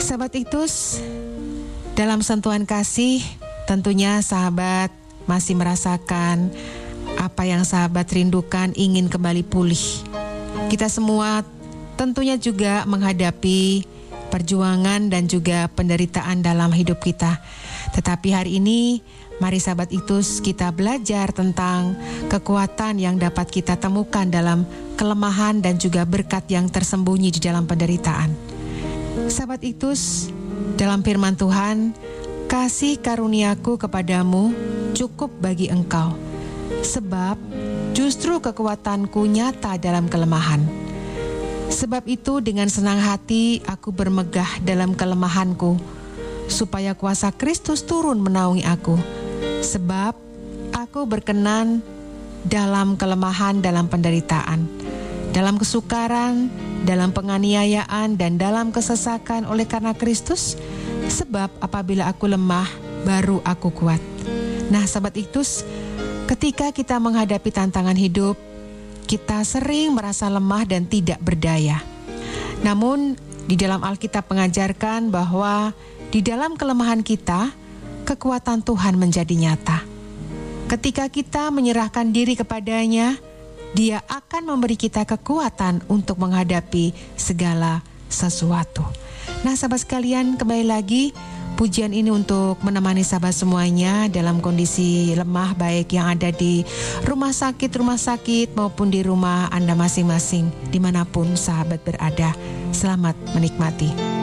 Sahabat Iktus, dalam sentuhan kasih, tentunya sahabat masih merasakan apa yang sahabat rindukan, ingin kembali pulih. Kita semua tentunya juga menghadapi perjuangan dan juga penderitaan dalam hidup kita. Tetapi hari ini, mari sahabat Iktus, kita belajar tentang kekuatan yang dapat kita temukan dalam kelemahan dan juga berkat yang tersembunyi di dalam penderitaan. Sahabat Iktus, dalam firman Tuhan, kasih karuniaku kepadamu cukup bagi engkau, sebab justru kekuatanku nyata dalam kelemahan. Sebab itu dengan senang hati aku bermegah dalam kelemahanku, supaya kuasa Kristus turun menaungi aku. Sebab aku berkenan dalam kelemahan, dalam penderitaan, dalam kesukaran, dalam penganiayaan, dan dalam kesesakan oleh karena Kristus. Sebab apabila aku lemah, baru aku kuat. Nah sahabat Iktus, ketika kita menghadapi tantangan hidup, kita sering merasa lemah dan tidak berdaya. Namun di dalam Alkitab mengajarkan bahwa di dalam kelemahan kita, kekuatan Tuhan menjadi nyata. Ketika kita menyerahkan diri kepadanya, Dia akan memberi kita kekuatan untuk menghadapi segala sesuatu. Nah sahabat sekalian, kembali lagi pujian ini untuk menemani sahabat semuanya dalam kondisi lemah, baik yang ada di rumah sakit maupun di rumah Anda masing-masing, dimanapun sahabat berada. Selamat menikmati.